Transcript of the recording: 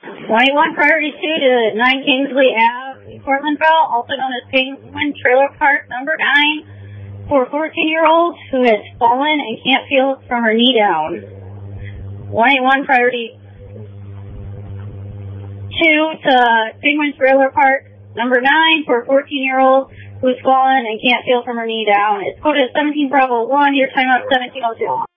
21 priority 2 to 9 Kingsley Ave, Portlandville, also known as Penguin Trailer Park number 9, for a 14-year-old who has fallen and can't feel from her knee down. 181 priority 2 to Penguin Trailer Park number 9, for a 14-year-old who's fallen and can't feel from her knee down. It's coded 17 Bravo 1, your timeout 1702.